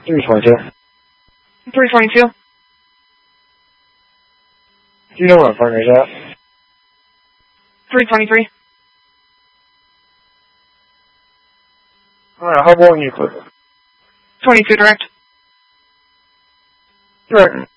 322. 322. Do you know where my partner's at? 323. Alright, how long you clear? 22 direct. Direct.